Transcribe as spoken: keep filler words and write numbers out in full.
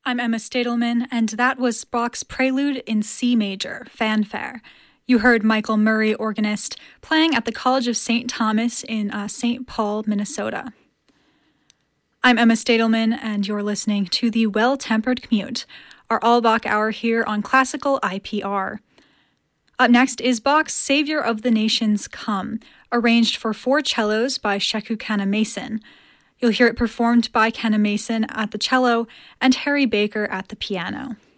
I'm Emma Stadelman, and that was Bach's Prelude in C major, Fanfare. You heard Michael Murray, organist, playing at the College of Saint Thomas in uh, Saint Paul, Minnesota. I'm Emma Stadelman, and you're listening to The Well-Tempered Commute, our all-Bach hour here on Classical I P R. Up next is Bach's Savior of the Nations Come, arranged for four cellos by Sheku Kanneh-Mason. You'll hear it performed by Kanneh-Mason at the cello and Harry Baker at the piano.